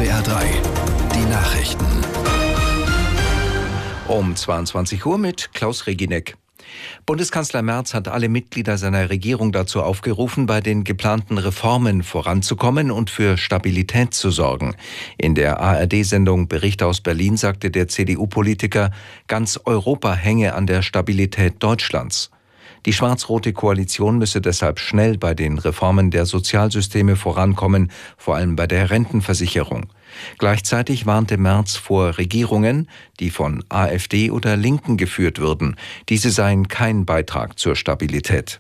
SWR 3, die Nachrichten. Um 22 Uhr mit Klaus Reginek. Bundeskanzler Merz hat alle Mitglieder seiner Regierung dazu aufgerufen, bei den geplanten Reformen voranzukommen und für Stabilität zu sorgen. In der ARD-Sendung Bericht aus Berlin sagte der CDU-Politiker, ganz Europa hänge an der Stabilität Deutschlands. Die schwarz-rote Koalition müsse deshalb schnell bei den Reformen der Sozialsysteme vorankommen, vor allem bei der Rentenversicherung. Gleichzeitig warnte Merz vor Regierungen, die von AfD oder Linken geführt würden. Diese seien kein Beitrag zur Stabilität.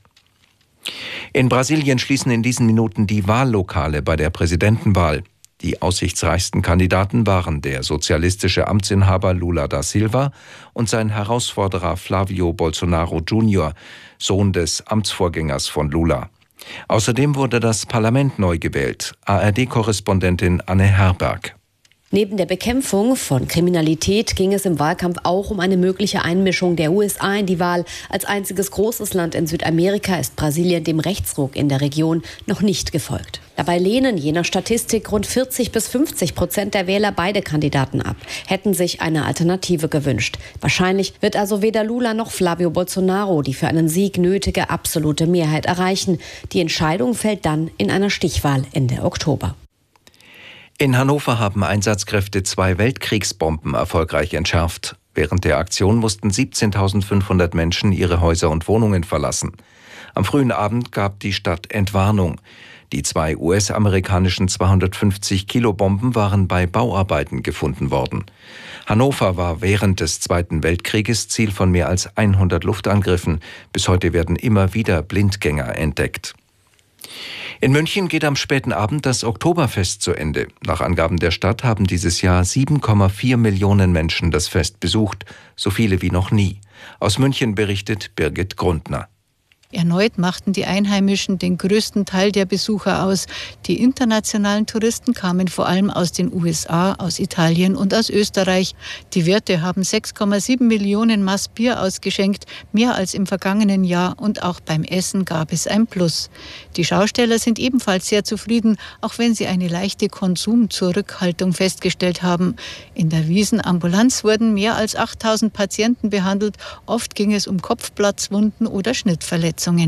In Brasilien schließen in diesen Minuten die Wahllokale bei der Präsidentenwahl. Die aussichtsreichsten Kandidaten waren der sozialistische Amtsinhaber Lula da Silva und sein Herausforderer Flávio Bolsonaro Jr., Sohn des Amtsvorgängers von Lula. Außerdem wurde das Parlament neu gewählt. ARD-Korrespondentin Anne Herberg. Neben der Bekämpfung von Kriminalität ging es im Wahlkampf auch um eine mögliche Einmischung der USA in die Wahl. Als einziges großes Land in Südamerika ist Brasilien dem Rechtsruck in der Region noch nicht gefolgt. Dabei lehnen je nach Statistik rund 40-50% der Wähler beide Kandidaten ab, hätten sich eine Alternative gewünscht. Wahrscheinlich wird also weder Lula noch Flávio Bolsonaro die für einen Sieg nötige absolute Mehrheit erreichen. Die Entscheidung fällt dann in einer Stichwahl Ende Oktober. In Hannover haben Einsatzkräfte 2 Weltkriegsbomben erfolgreich entschärft. Während der Aktion mussten 17.500 Menschen ihre Häuser und Wohnungen verlassen. Am frühen Abend gab die Stadt Entwarnung. Die 2 US-amerikanischen 250-Kilo-Bomben waren bei Bauarbeiten gefunden worden. Hannover war während des Zweiten Weltkrieges Ziel von mehr als 100 Luftangriffen. Bis heute werden immer wieder Blindgänger entdeckt. In München geht am späten Abend das Oktoberfest zu Ende. Nach Angaben der Stadt haben dieses Jahr 7,4 Millionen Menschen das Fest besucht, so viele wie noch nie. Aus München berichtet Birgit Grundner. Erneut machten die Einheimischen den größten Teil der Besucher aus. Die internationalen Touristen kamen vor allem aus den USA, aus Italien und aus Österreich. Die Wirte haben 6,7 Millionen Maß Bier ausgeschenkt, mehr als im vergangenen Jahr, und auch beim Essen gab es ein Plus. Die Schausteller sind ebenfalls sehr zufrieden, auch wenn sie eine leichte Konsumzurückhaltung festgestellt haben. In der Wiesenambulanz wurden mehr als 8.000 Patienten behandelt. Oft ging es um Kopfplatzwunden oder Schnittverletzungen.